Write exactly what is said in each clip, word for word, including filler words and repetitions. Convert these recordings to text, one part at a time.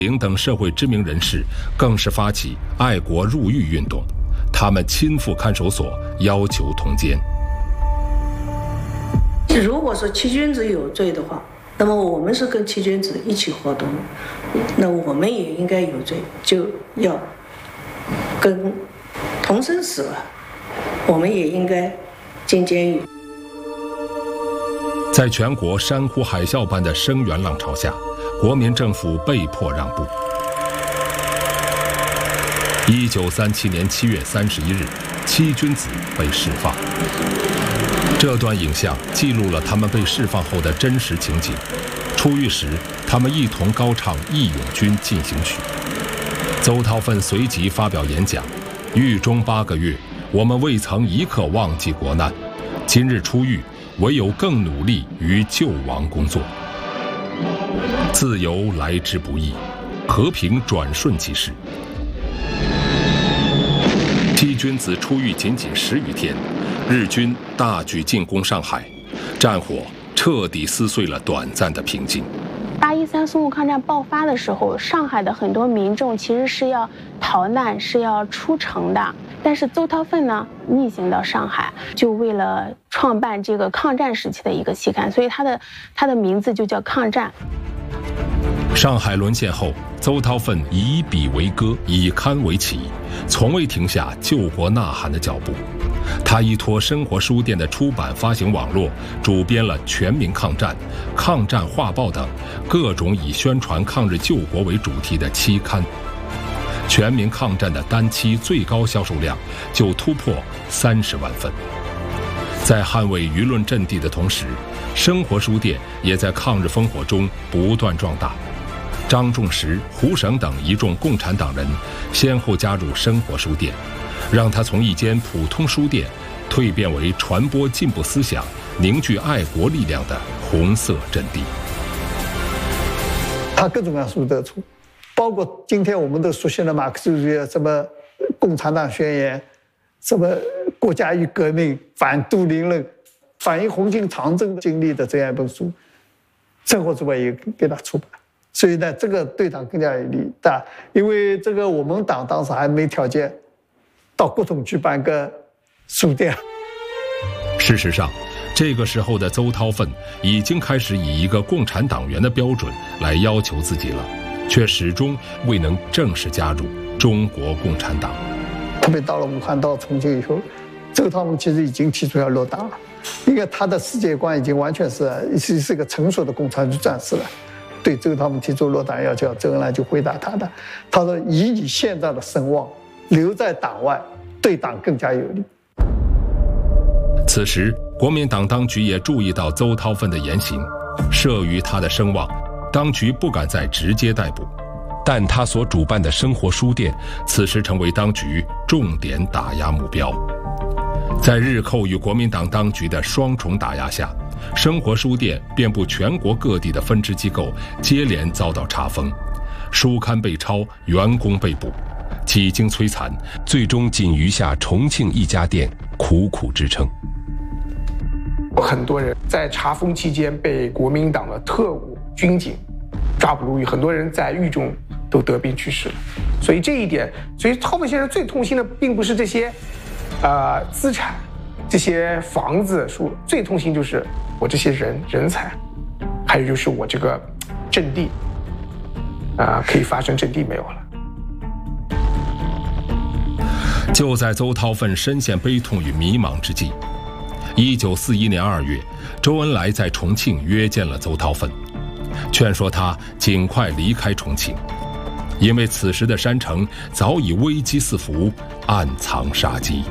林等社会知名人士更是发起爱国入狱运动，他们亲赴看守所要求通奸。 如果说七君子有罪的话，那么我们是跟七君子一起活动，那我们也应该有罪，就要跟同生死了，我们也应该进监狱。 在全国山呼海啸般的声援浪潮下，国民政府被迫让步。一九三七年七月三十一日，七君子被释放。这段影像记录了他们被释放后的真实情景。出狱时，他们一同高唱《义勇军进行曲》。邹韬奋随即发表演讲：“狱中八个月，我们未曾一刻忘记国难。今日出狱，唯有更努力于救亡工作。自由来之不易，和平转瞬即逝。”七君子出狱仅仅十余天，日军大举进攻上海，战火彻底撕碎了短暂的平静。 八一三淞沪抗战爆发的时候，上海的很多民众其实是要逃难，是要出城的。但是邹韬奋呢，逆行到上海，就为了创办这个抗战时期的一个期刊，所以他的他的名字就叫《抗战》。 上海沦陷后，邹韬奋以笔为歌，以刊为旗，从未停下救国呐喊的脚步。他依托生活书店的出版发行网络，主编了《全民抗战》《抗战画报》等各种以宣传抗日救国为主题的期刊。《全民抗战》的单期最高销售量就突破三十万份。在捍卫舆论阵地的同时，生活书店也在抗日烽火中不断壮大。张仲实、胡省等一众共产党人先后加入生活书店，让它从一间普通书店蜕变为传播进步思想、凝聚爱国力量的红色阵地。 他各种各样书都出，包括今天我们都熟悉的马克思主义，什么共产党宣言，什么国家与革命、反杜林论，反映红巾长征经历的这样一本书，生活之外也给他出版。所以呢，这个对党更加有利。但因为这个我们党当时还没条件到各种去办个书店。 事实上，这个时候的邹韬奋已经开始以一个共产党员的标准来要求自己了，却始终未能正式加入中国共产党。 特别到了武汉、到重庆以后，邹韬奋其实已经提出要落党了，因为他的世界观已经完全是是是个成熟的共产主义战士了。对邹韬奋提出落党要求，周恩来就回答他的，他说：“以你现在的声望，留在党外，对党更加有利。” 此时，国民党当局也注意到邹韬奋的言行，慑于他的声望，当局不敢再直接逮捕，但他所主办的生活书店，此时成为当局重点打压目标。在日寇与国民党当局的双重打压下，生活书店遍布全国各地的分支机构接连遭到查封，书刊被抄，员工被捕，几经摧残，最终仅余下重庆一家店苦苦支撑。 很多人在查封期间被国民党的特务、军警抓捕入狱，很多人在狱中都得病去世了。所以这一点，所以韬奋先生最痛心的并不是这些，呃，资产。这些房子数最痛心就是我这些人人才，还有就是我这个阵地，啊、呃，可以发生阵地没有了。 就在邹韬奋深陷悲痛与迷茫之际，一九四一年二月，周恩来在重庆约见了邹韬奋，劝说他尽快离开重庆，因为此时的山城早已危机四伏，暗藏杀机。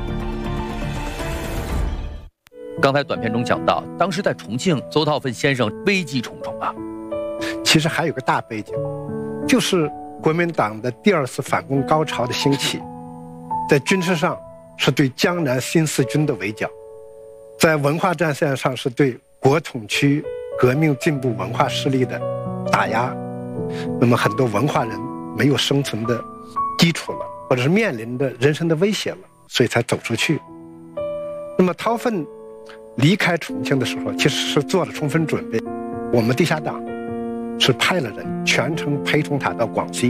刚才短片中讲到，当时在重庆，邹韬奋先生危机重重啊。 其实还有个大背景，就是国民党的第二次反攻高潮的兴起，在军事上是对江南新四军的围剿，在文化战线上是对国统区革命进步文化势力的打压。那么很多文化人没有生存的基础了，或者是面临着人生的威胁了，所以才走出去。那么韬奋离开重庆的时候，其实是做了充分准备。我们地下党是派了人全程陪同他到广西。